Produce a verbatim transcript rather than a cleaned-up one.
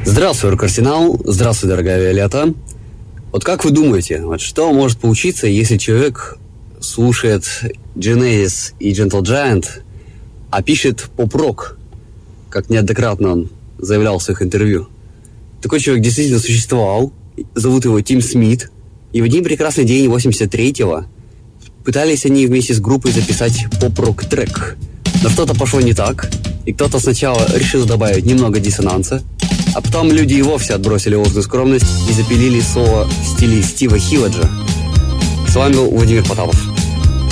Здравствуй, Рок-Арсенал. Здравствуй, дорогая Виолетта. Вот как вы думаете, вот что может получиться, если человек слушает Genesis и Gentle Giant, а пишет поп-рок, как неоднократно он заявлял в своих интервью? Такой человек действительно существовал, зовут его Тим Смит, и в один прекрасный день восемьдесят третьего пытались они вместе с группой записать поп-рок трек. Но что-то пошло не так, и кто-то сначала решил добавить немного диссонанса, а потом люди и вовсе отбросили ложную скромность и запилили соло в стиле Стива Хилладжа. С вами был Владимир Потапов.